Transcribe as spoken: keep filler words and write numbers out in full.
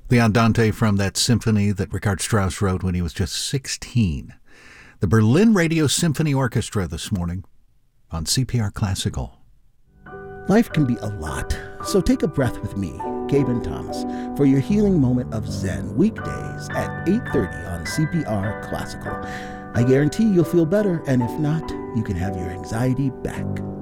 The Andante from that symphony that Richard Strauss wrote when he was just sixteen. The Berlin Radio Symphony Orchestra this morning on C P R Classical. Life can be a lot, so take a breath with me, Gaben Thomas, for your healing moment of Zen, weekdays at eight thirty on C P R Classical. I guarantee you'll feel better, and if not, you can have your anxiety back.